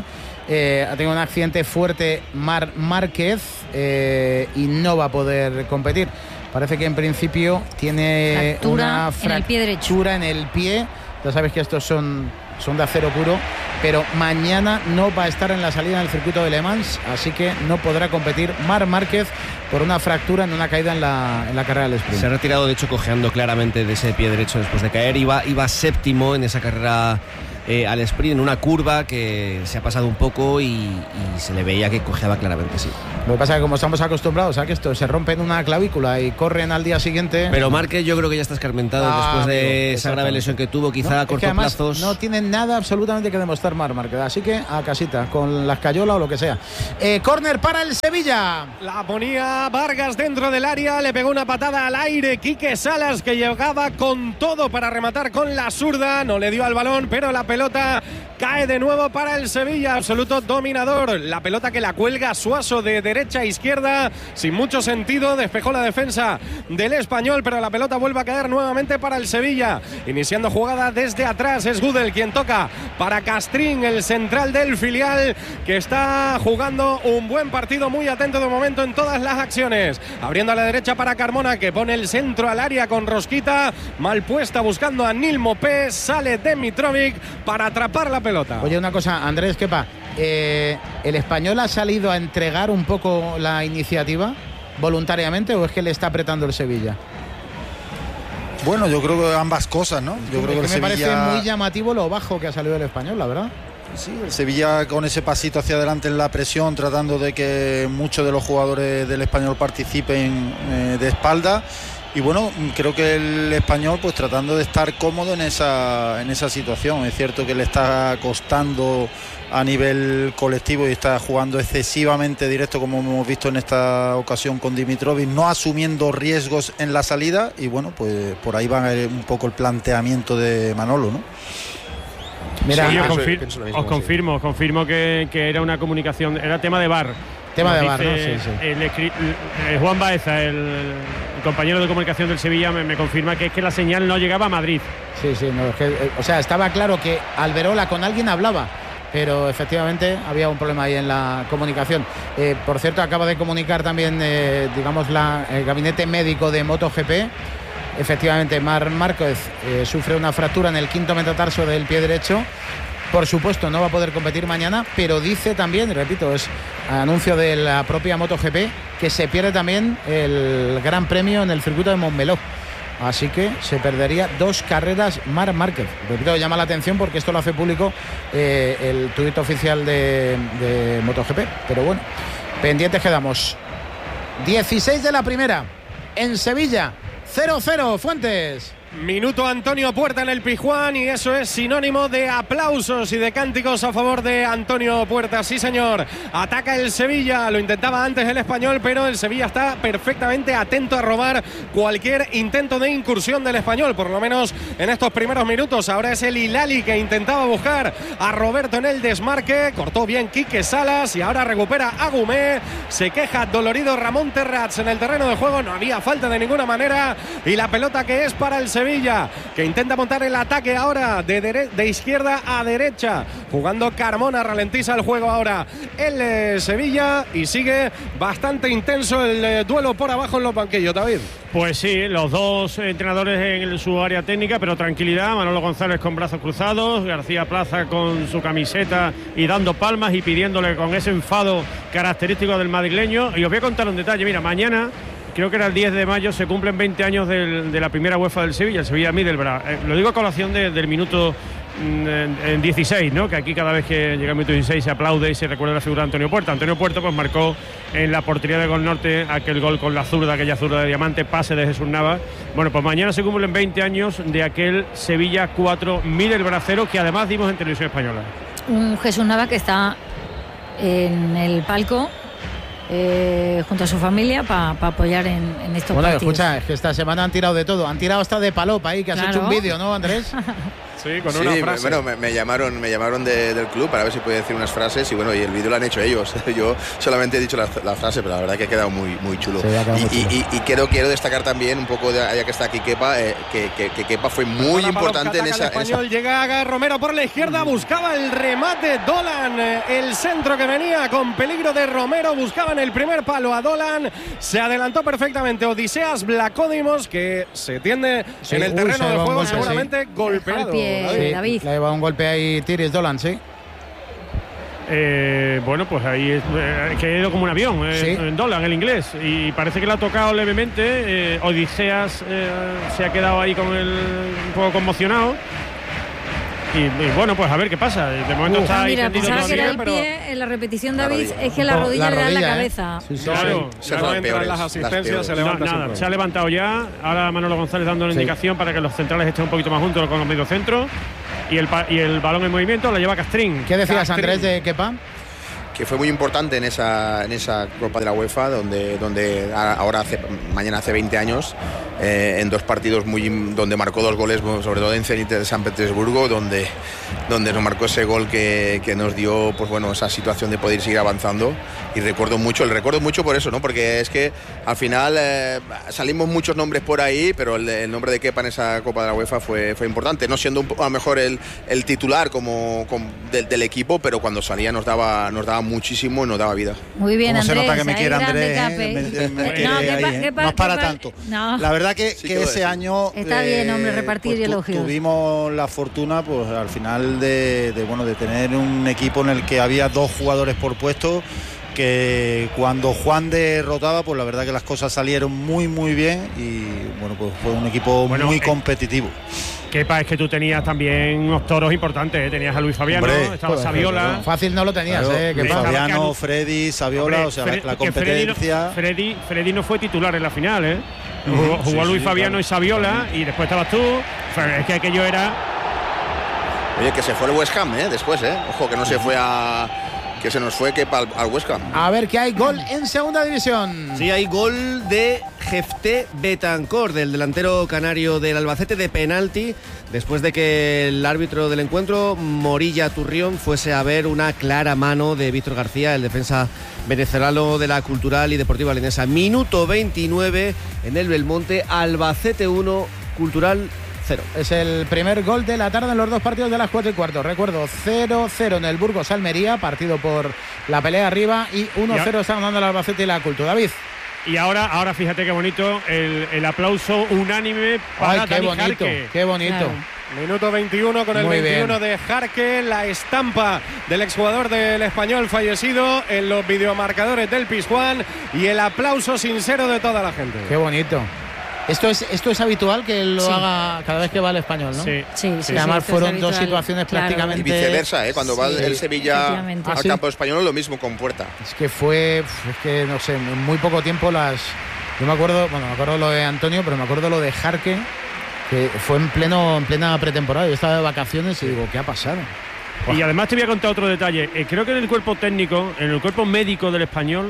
[SPEAKER 1] Eh, ha tenido un accidente fuerte Mar Márquez eh, y no va a poder competir. Parece que en principio tiene
[SPEAKER 6] fractura
[SPEAKER 1] una
[SPEAKER 6] fractura en el pie derecho.
[SPEAKER 1] en el pie. Ya sabéis que estos son, son de acero puro, pero mañana no va a estar en la salida del circuito de Le Mans, así que no podrá competir Marc Márquez por una fractura en una caída en la, en la carrera del sprint.
[SPEAKER 4] Se ha retirado, de hecho, cojeando claramente de ese pie derecho después de caer. Iba, iba séptimo en esa carrera eh, al sprint, en una curva que se ha pasado un poco y, y se le veía que cojeaba claramente, sí.
[SPEAKER 1] Lo que pasa es que como estamos acostumbrados a que esto se rompe en una clavícula y corren al día siguiente...
[SPEAKER 4] Pero Márquez yo creo que ya está escarmentado
[SPEAKER 1] ah,
[SPEAKER 4] después de
[SPEAKER 1] amigo,
[SPEAKER 4] esa grave lesión que tuvo, quizá
[SPEAKER 1] no,
[SPEAKER 4] a corto plazo.
[SPEAKER 1] No tiene nada absolutamente que demostrar Marc Márquez, así que a casita, con la escayola o lo que sea. Eh, córner para el Sevilla.
[SPEAKER 3] La ponía Vargas dentro del área, le pegó una patada al aire Quique Salas, que llegaba con todo para rematar con la zurda, no le dio al balón, pero la pelota cae de nuevo para el Sevilla, absoluto dominador. La pelota que la cuelga Suaso de derecha a izquierda, sin mucho sentido, despejó la defensa del Español, pero la pelota vuelve a caer nuevamente para el Sevilla. Iniciando jugada desde atrás, es Gudel quien toca para Castrín, el central del filial, que está jugando un buen partido, muy atento de momento en todas las acciones. Abriendo a la derecha para Carmona, que pone el centro al área con Rosquita, mal puesta buscando a Nil Mopé, sale Demitrovic para atrapar la pelota.
[SPEAKER 1] Oye, una cosa, Andrés, Kepa, eh, ¿el Español ha salido a entregar un poco la iniciativa voluntariamente o es que le está apretando el Sevilla?
[SPEAKER 5] Bueno, yo creo que ambas cosas, ¿no? Yo creo que,
[SPEAKER 1] que
[SPEAKER 5] el
[SPEAKER 1] me
[SPEAKER 5] Sevilla...
[SPEAKER 1] parece muy llamativo lo bajo que ha salido el Español, la verdad.
[SPEAKER 5] Sí, el Sevilla con ese pasito hacia adelante en la presión, tratando de que muchos de los jugadores del Español participen eh, de espalda. Y bueno, creo que el Español pues tratando de estar cómodo en esa, en esa situación. Es cierto que le está costando a nivel colectivo y está jugando excesivamente directo, como hemos visto en esta ocasión con Dimitrovic, no asumiendo riesgos en la salida. Y bueno, pues por ahí va un poco el planteamiento de Manolo, ¿no?
[SPEAKER 2] Mira, sí, yo
[SPEAKER 7] pienso,
[SPEAKER 2] confir
[SPEAKER 7] pienso mismo,
[SPEAKER 2] os confirmo, os confirmo que, que era una comunicación, era tema de V A R.
[SPEAKER 1] Tema
[SPEAKER 2] Nos
[SPEAKER 1] de V A R, ¿no?
[SPEAKER 2] dice
[SPEAKER 1] Sí, sí.
[SPEAKER 2] El, el, Juan Baeza, el, el compañero de comunicación del Sevilla, me, me confirma que es que la señal no llegaba a Madrid.
[SPEAKER 1] Sí, sí, no, es que, eh, o sea, estaba claro que Alberola con alguien hablaba, pero efectivamente había un problema ahí en la comunicación. Eh, por cierto, acaba de comunicar también, eh, digamos, la, el gabinete médico de MotoGP. Efectivamente, Marc Márquez eh, sufre una fractura en el quinto metatarso del pie derecho. Por supuesto, no va a poder competir mañana, pero dice también, repito, es anuncio de la propia MotoGP, que se pierde también el Gran Premio en el circuito de Montmeló. Así que se perdería dos carreras Marc Márquez. Repito, llama la atención porque esto lo hace público eh, el tuit oficial de, de MotoGP. Pero bueno, pendientes quedamos. dieciséis de la primera, en Sevilla, cero cero, Fuentes.
[SPEAKER 3] Minuto Antonio Puerta en el Pizjuán y eso es sinónimo de aplausos y de cánticos a favor de Antonio Puerta. Sí, señor. Ataca el Sevilla, lo intentaba antes el Español, pero el Sevilla está perfectamente atento a robar cualquier intento de incursión del Español, por lo menos en estos primeros minutos. Ahora es el Hilali que intentaba buscar a Roberto en el desmarque. Cortó bien Quique Salas y ahora recupera a Gumé. Se queja dolorido Ramón Terrats en el terreno de juego. No había falta de ninguna manera y la pelota que es para el Sevilla, que intenta montar el ataque ahora de, de izquierda a derecha, jugando Carmona, ralentiza el juego ahora el eh, Sevilla y sigue bastante intenso el eh, duelo por abajo en los banquillos, David.
[SPEAKER 2] Pues sí, los dos entrenadores en su área técnica, pero tranquilidad. Manolo González con brazos cruzados, García Plaza con su camiseta y dando palmas y pidiéndole con ese enfado característico del madrileño. Y os voy a contar un detalle, mira, mañana, creo que era el diez de mayo, se cumplen veinte años del, de la primera UEFA del Sevilla, el Sevilla Middlesbrough. Eh, lo digo a colación de, del minuto mm, en dieciséis, ¿no? Que aquí cada vez que llega el minuto dieciséis se aplaude y se recuerda la figura de Antonio Puerta. Antonio Puerta pues marcó en la portería de Gol Norte aquel gol con la zurda, aquella zurda de diamante, pase de Jesús Navas. Bueno, pues mañana se cumplen veinte años de aquel Sevilla cuatro, Middlesbrough cero, que además dimos en Televisión Española.
[SPEAKER 6] Un Jesús Navas que está en el palco Eh, junto a su familia para pa apoyar en, en estos
[SPEAKER 1] bueno,
[SPEAKER 6] partidos.
[SPEAKER 1] Escucha, es que esta semana han tirado de todo. Han tirado hasta de Palop ahí, que claro. Has hecho un vídeo, ¿no, Andrés?
[SPEAKER 3] Sí, con
[SPEAKER 7] Sí,
[SPEAKER 3] una
[SPEAKER 7] me-
[SPEAKER 3] frase.
[SPEAKER 7] bueno, me, me llamaron, me llamaron de- del club para ver si podía decir unas frases y bueno, y el vídeo lo han hecho ellos. Yo solamente he dicho la, la frase, pero la verdad que ha quedado muy, muy chulo.
[SPEAKER 1] Sí, ha quedado
[SPEAKER 7] y,
[SPEAKER 1] muy chulo.
[SPEAKER 7] y- y- y quiero, quiero destacar también un poco, de, ya que está aquí Kepa, eh, que, que, que Kepa fue muy
[SPEAKER 3] Perdona,
[SPEAKER 7] importante en
[SPEAKER 3] Palop, que
[SPEAKER 7] esa,
[SPEAKER 3] ataca
[SPEAKER 7] en
[SPEAKER 3] el
[SPEAKER 7] esa-
[SPEAKER 3] español, llega Romero por la izquierda, buscaba el remate Dolan, eh, el centro que venía con peligro de Romero, buscaban el primer palo a Dolan, se adelantó perfectamente Odiseas Vlachodimos, que se tiende
[SPEAKER 1] Sí,
[SPEAKER 3] en el
[SPEAKER 1] uy,
[SPEAKER 3] terreno
[SPEAKER 1] se
[SPEAKER 3] del
[SPEAKER 1] lleva un
[SPEAKER 3] juego,
[SPEAKER 1] golpe,
[SPEAKER 3] seguramente
[SPEAKER 6] sí.
[SPEAKER 3] golpeado.
[SPEAKER 6] Al pie.
[SPEAKER 3] David.
[SPEAKER 6] Sí. David.
[SPEAKER 1] Le ha llevado un golpe ahí Tiris Dolan, sí.
[SPEAKER 2] Eh, bueno, pues ahí es, eh, que ha ido como un avión, eh,
[SPEAKER 1] Sí.
[SPEAKER 2] en Dolan, el inglés, y parece que le ha tocado levemente. eh, Odiseas eh, se ha quedado ahí con el, un poco conmocionado. Y, y bueno, pues a ver qué pasa. De momento
[SPEAKER 1] Uh.
[SPEAKER 2] está
[SPEAKER 6] Ah,
[SPEAKER 2] ahí
[SPEAKER 6] mira,
[SPEAKER 2] tendido
[SPEAKER 6] pensaba que era
[SPEAKER 2] todavía,
[SPEAKER 6] el
[SPEAKER 2] pero
[SPEAKER 6] pie, en la repetición,
[SPEAKER 7] La
[SPEAKER 6] David,
[SPEAKER 7] rodilla.
[SPEAKER 6] es que la
[SPEAKER 1] La
[SPEAKER 6] rodilla le da en la
[SPEAKER 1] rodilla, ¿eh?
[SPEAKER 6] cabeza.
[SPEAKER 1] Sí, sí,
[SPEAKER 2] claro,
[SPEAKER 1] sí.
[SPEAKER 7] Esas
[SPEAKER 3] No
[SPEAKER 7] son
[SPEAKER 3] entran
[SPEAKER 7] peores,
[SPEAKER 3] las
[SPEAKER 7] las
[SPEAKER 3] asistencias,
[SPEAKER 7] peores.
[SPEAKER 3] se
[SPEAKER 2] No,
[SPEAKER 3] levanta
[SPEAKER 2] nada,
[SPEAKER 3] siempre.
[SPEAKER 2] se ha levantado ya. Ahora Manolo González dando una
[SPEAKER 1] Sí.
[SPEAKER 2] indicación para que los centrales estén un poquito más juntos con los mediocentros. Y el, pa- y el balón en movimiento lo lleva Castrín.
[SPEAKER 1] ¿Qué decías,
[SPEAKER 2] Castrín.
[SPEAKER 1] Andrés, de Kepa?
[SPEAKER 7] que fue muy importante en esa, en esa Copa de la UEFA, donde, donde a- ahora hace, mañana hace veinte años, eh, en dos partidos muy, donde marcó dos goles, sobre todo en Zenit de San Petersburgo, donde, donde nos marcó ese gol que, que nos dio, pues bueno, esa situación de poder seguir avanzando. Y recuerdo mucho, el recuerdo mucho por eso, ¿no? Porque es que al final eh, salimos muchos nombres por ahí, pero el, el nombre de Kepa en esa Copa de la UEFA fue, fue importante, no siendo un, po- a lo mejor el, el titular como, como del, del equipo, pero cuando salía nos daba, nos daba muchísimo y nos daba vida.
[SPEAKER 6] Muy bien,
[SPEAKER 5] Cómo se
[SPEAKER 6] Andrés.
[SPEAKER 5] nota que me
[SPEAKER 6] ahí
[SPEAKER 5] quiere
[SPEAKER 6] grande
[SPEAKER 5] Andrés,
[SPEAKER 6] Cape.
[SPEAKER 5] ¿eh? Me- me quiere
[SPEAKER 6] No,
[SPEAKER 5] ahí,
[SPEAKER 6] Kepa-
[SPEAKER 5] ¿eh?
[SPEAKER 6] Kepa-
[SPEAKER 5] No es para
[SPEAKER 6] Kepa-
[SPEAKER 5] tanto.
[SPEAKER 6] no.
[SPEAKER 5] La verdad que,
[SPEAKER 7] Sí,
[SPEAKER 5] que
[SPEAKER 7] ¿qué voy a
[SPEAKER 5] ese
[SPEAKER 7] decir?
[SPEAKER 5] año
[SPEAKER 6] Está bien, hombre, repartir
[SPEAKER 5] pues, tu-
[SPEAKER 6] elogios.
[SPEAKER 5] tuvimos la fortuna, pues al final de, de, bueno, de tener un equipo en el que había dos jugadores por puesto, que cuando Juan derrotaba, pues la verdad que las cosas salieron muy muy bien y bueno, pues fue un equipo
[SPEAKER 2] Bueno,
[SPEAKER 5] muy
[SPEAKER 2] eh,
[SPEAKER 5] competitivo.
[SPEAKER 2] Kepa, es que tú tenías también unos toros importantes, ¿eh? Tenías a Luis Fabiano,
[SPEAKER 5] Hombre,
[SPEAKER 2] estaba
[SPEAKER 1] joder,
[SPEAKER 2] Saviola.
[SPEAKER 1] Fácil no lo tenías,
[SPEAKER 5] Claro,
[SPEAKER 1] ¿eh?
[SPEAKER 5] Luis
[SPEAKER 1] Kepa.
[SPEAKER 2] Fabiano.
[SPEAKER 5] Fabiano, Freddy, Saviola,
[SPEAKER 2] Hombre,
[SPEAKER 5] o sea,
[SPEAKER 2] Fre-
[SPEAKER 5] la, la
[SPEAKER 2] que Freddy no-
[SPEAKER 5] competencia.
[SPEAKER 2] Freddy, Freddy no fue titular en la final, ¿eh?
[SPEAKER 5] Ujú,
[SPEAKER 2] Jugó, jugó
[SPEAKER 5] sí,
[SPEAKER 2] Luis
[SPEAKER 5] sí,
[SPEAKER 2] Fabiano
[SPEAKER 5] claro.
[SPEAKER 2] y Saviola, y después estabas tú. Fue- Es que aquello era.
[SPEAKER 7] Oye, que se fue el West Ham, ¿eh? Después, ¿eh? Ojo, que no se fue a... que se nos fue Kepa al, al West Ham.
[SPEAKER 1] A ver que hay gol en segunda división.
[SPEAKER 4] Sí, hay gol de Jefté Betancor, del delantero canario del Albacete, de penalti, después de que el árbitro del encuentro, Morilla Turrión, fuese a ver una clara mano de Víctor García, el defensa venezolano de la Cultural y Deportiva Leonesa. Minuto veintinueve en el Belmonte, Albacete uno, Cultural cero.
[SPEAKER 1] Es el primer gol de la tarde en los dos partidos de las cuatro y cuarto. Recuerdo, cero cero en el Burgos Almería, partido por la pelea arriba, y uno cero están dando el Albacete y la Cultura. David.
[SPEAKER 2] Y ahora, ahora fíjate qué bonito el, el aplauso unánime para
[SPEAKER 1] Ay, qué
[SPEAKER 2] Dani
[SPEAKER 1] bonito,
[SPEAKER 2] Jarque.
[SPEAKER 1] qué bonito.
[SPEAKER 6] Claro.
[SPEAKER 3] Minuto veintiuno con el
[SPEAKER 1] Muy
[SPEAKER 3] veintiuno
[SPEAKER 1] bien.
[SPEAKER 3] de Jarque, la estampa del exjugador del Español fallecido en los videomarcadores del Pizjuán y el aplauso sincero de toda la gente.
[SPEAKER 1] Qué bonito. Esto es, esto es habitual que lo
[SPEAKER 6] Sí.
[SPEAKER 1] haga cada vez que va al Español, ¿no?
[SPEAKER 2] Sí.
[SPEAKER 6] Sí, sí,
[SPEAKER 1] Y además
[SPEAKER 6] sí, esto
[SPEAKER 1] fueron
[SPEAKER 6] es
[SPEAKER 1] dos
[SPEAKER 6] habitual.
[SPEAKER 1] situaciones
[SPEAKER 6] Claro.
[SPEAKER 7] Y
[SPEAKER 1] prácticamente.
[SPEAKER 7] viceversa, ¿eh? Cuando va
[SPEAKER 6] Sí,
[SPEAKER 7] el Sevilla
[SPEAKER 6] efectivamente.
[SPEAKER 7] al
[SPEAKER 1] ¿Ah, sí?
[SPEAKER 7] campo español, lo mismo con Puerta.
[SPEAKER 1] Es que fue, es que no sé, en muy poco tiempo las. Yo me acuerdo, bueno, me acuerdo lo de Antonio, pero me acuerdo lo de Jarque, que fue en pleno, en plena pretemporada. Yo estaba de vacaciones y digo, ¿qué ha pasado?
[SPEAKER 2] Y además te voy a contar otro detalle. Eh, creo que en el cuerpo técnico, en el cuerpo médico del Español,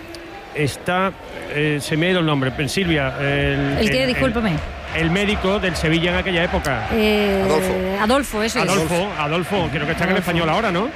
[SPEAKER 2] está. eh, se me ha ido el nombre, en Silvia. El,
[SPEAKER 6] El que,
[SPEAKER 2] el-
[SPEAKER 6] discúlpeme.
[SPEAKER 2] El médico del Sevilla en aquella época.
[SPEAKER 6] Eh,
[SPEAKER 7] Adolfo.
[SPEAKER 6] Adolfo, eso es.
[SPEAKER 2] Adolfo, Adolfo, creo que está en el
[SPEAKER 6] Adolfo.
[SPEAKER 2] Español ahora, ¿no?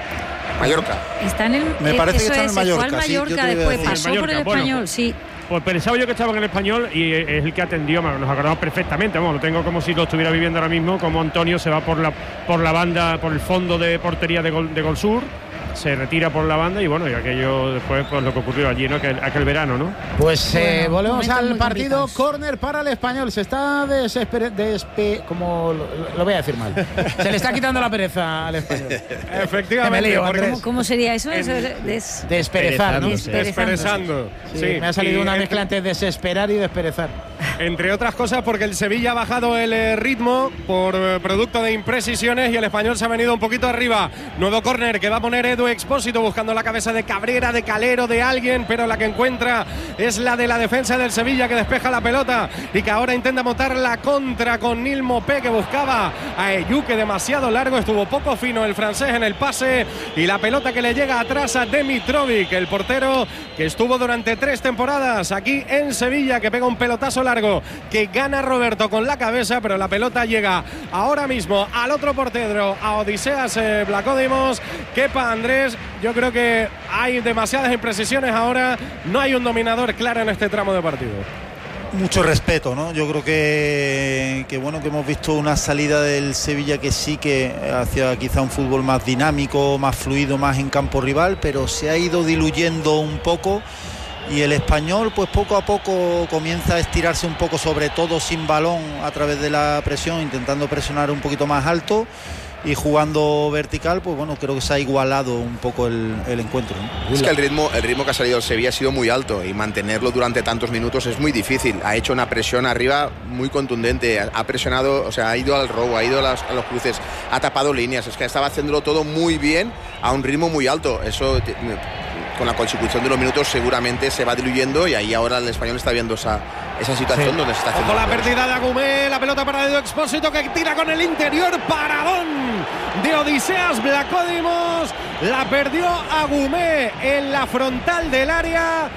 [SPEAKER 7] Está
[SPEAKER 6] Está en el.
[SPEAKER 5] Me
[SPEAKER 6] eh,
[SPEAKER 5] parece que
[SPEAKER 6] eso
[SPEAKER 5] está en
[SPEAKER 6] es,
[SPEAKER 5] el Mallorca,
[SPEAKER 6] fue al
[SPEAKER 5] sí, yo
[SPEAKER 6] Mallorca
[SPEAKER 5] te iba a
[SPEAKER 6] después,
[SPEAKER 5] decir.
[SPEAKER 6] pasó
[SPEAKER 2] El
[SPEAKER 6] por el
[SPEAKER 2] Mallorca, bueno,
[SPEAKER 6] Español, sí.
[SPEAKER 2] Pues pensaba yo que estaba en el Español y es el que atendió, nos acordamos perfectamente, vamos, lo tengo como si lo estuviera viviendo ahora mismo, como Antonio se va por la por la banda, por el fondo de portería de Gol, de Gol Sur, se retira por la banda y bueno, y aquello después pues lo que ocurrió allí, ¿no? Aquel, aquel verano, ¿no?
[SPEAKER 1] Pues eh,
[SPEAKER 6] Bueno,
[SPEAKER 1] volvemos
[SPEAKER 6] momentos
[SPEAKER 1] al
[SPEAKER 6] muy
[SPEAKER 1] partido.
[SPEAKER 6] complicados.
[SPEAKER 1] Córner para el Español. Se está desesper despe como lo, lo voy a decir mal. Se le está quitando la pereza al Español.
[SPEAKER 3] Efectivamente,
[SPEAKER 1] Me lío,
[SPEAKER 3] porque
[SPEAKER 1] Andrés.
[SPEAKER 6] ¿Cómo, cómo sería eso?
[SPEAKER 3] En-
[SPEAKER 6] Eso es des-
[SPEAKER 1] Desperezar, ¿no?
[SPEAKER 4] Desperezándose.
[SPEAKER 3] desperezando.
[SPEAKER 1] Sí,
[SPEAKER 3] Sí,
[SPEAKER 1] me ha salido
[SPEAKER 3] y
[SPEAKER 1] una
[SPEAKER 3] entre-
[SPEAKER 1] mezcla entre desesperar y desperezar.
[SPEAKER 3] Entre otras cosas porque el Sevilla ha bajado el eh, ritmo por eh, producto de imprecisiones y el Español se ha venido un poquito arriba. Nuevo córner que va a poner Edu Expósito buscando la cabeza de Cabrera, de Calero, de alguien, pero la que encuentra es la de la defensa del Sevilla que despeja la pelota y que ahora intenta montar la contra con Nil Mopé que buscaba a Eyuque demasiado largo, estuvo poco fino el francés en el pase y la pelota que le llega atrás a Dimitrovic, el portero que estuvo durante tres temporadas aquí en Sevilla, que pega un pelotazo largo que gana Roberto con la cabeza, pero la pelota llega ahora mismo al otro portero, a Odiseas eh, Vlachodimos. Kepa, Andrés, yo creo que hay demasiadas imprecisiones ahora, no hay un dominador claro en este tramo de partido.
[SPEAKER 5] Mucho respeto, ¿no? Yo creo que, que bueno que hemos visto una salida del Sevilla que sí que hacia quizá un fútbol más dinámico, más fluido, más en campo rival, pero se ha ido diluyendo un poco y el Español pues poco a poco comienza a estirarse un poco, sobre todo sin balón a través de la presión, intentando presionar un poquito más alto y jugando vertical. Pues bueno, creo que se ha igualado un poco el, el encuentro, ¿no?
[SPEAKER 7] Es que el ritmo, el ritmo que ha salido el Sevilla ha sido muy alto y mantenerlo durante tantos minutos es muy difícil. Ha hecho una presión arriba muy contundente, ha presionado, o sea, ha ido al robo, ha ido a, las, a los cruces, ha tapado líneas, es que estaba haciéndolo todo muy bien a un ritmo muy alto. Eso, con la consecución de los minutos, seguramente se va diluyendo y ahí ahora el Español está viendo esa, esa situación, sí, donde se está haciendo.
[SPEAKER 3] Con la pérdida de Agumé, la pelota para Edu Expósito, que tira con el interior, paradón de Odiseas Vlachodimos, la perdió Agumé en la frontal del área.